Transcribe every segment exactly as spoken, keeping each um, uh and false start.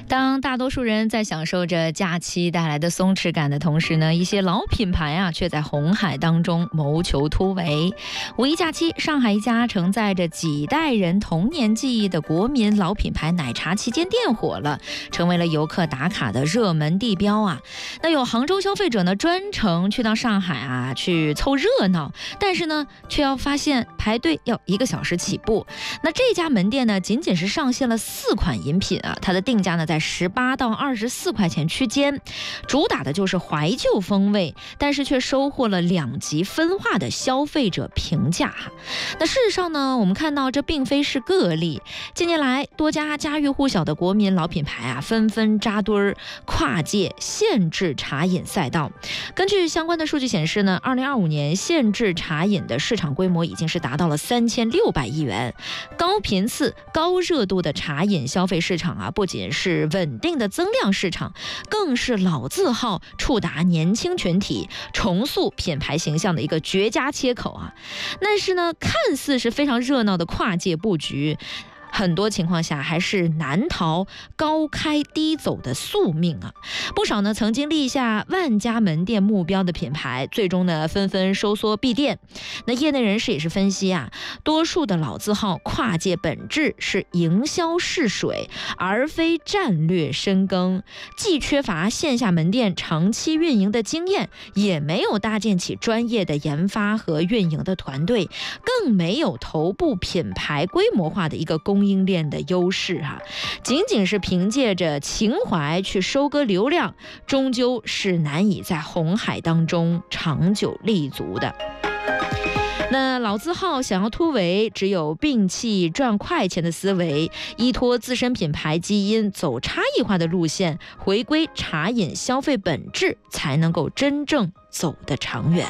当大多数人在享受着假期带来的松弛感的同时呢，一些老品牌啊却在红海当中谋求突围。五一假期，上海一家承载着几代人童年记忆的国民老品牌奶茶旗舰店火了，成为了游客打卡的热门地标啊。那有杭州消费者呢专程去到上海啊去凑热闹，但是呢却要发现排队要一个小时起步。那这家门店呢仅仅是上线了四款饮品啊，它的定价呢在十八到二十四块钱区间，主打的就是怀旧风味，但是却收获了两极分化的消费者评价。那事实上呢，我们看到这并非是个例，近年来多家家喻户晓的国民老品牌啊，纷纷扎堆儿跨界限制茶饮赛道。根据相关的数据显示呢，二零二五年限制茶饮的市场规模已经是达到了三千六百亿元。高频次、高热度的茶饮消费市场啊，不仅是稳定的增量市场，更是老字号触达年轻群体、重塑品牌形象的一个绝佳切口啊。但是呢，看似是非常热闹的跨界布局，很多情况下还是难逃高开低走的宿命啊！不少呢曾经立下万家门店目标的品牌，最终呢纷纷收缩闭店。那业内人士也是分析啊，多数的老字号跨界本质是营销试水，而非战略深耕，既缺乏线下门店长期运营的经验，也没有搭建起专业的研发和运营的团队，更没有头部品牌规模化的一个供应链的优势啊，仅仅是凭借着情怀去收割流量，终究是难以在红海当中长久立足的。那老字号想要突围，只有摒弃赚快钱的思维，依托自身品牌基因，走差异化的路线，回归茶饮消费本质，才能够真正走得长远。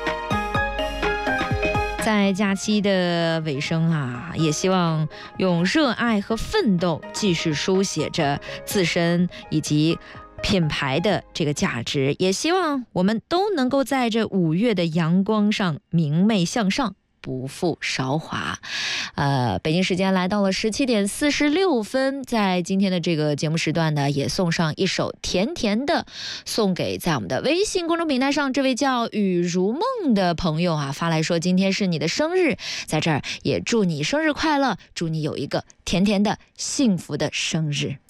在假期的尾声啊，也希望用热爱和奋斗继续书写着自身以及品牌的这个价值，也希望我们都能够在这五月的阳光上明媚向上，不负韶华。呃，北京时间来到了十七点四十六分，在今天的这个节目时段呢，也送上一首甜甜的，送给在我们的微信公众平台上这位叫雨如梦的朋友啊，发来说今天是你的生日，在这儿也祝你生日快乐，祝你有一个甜甜的幸福的生日。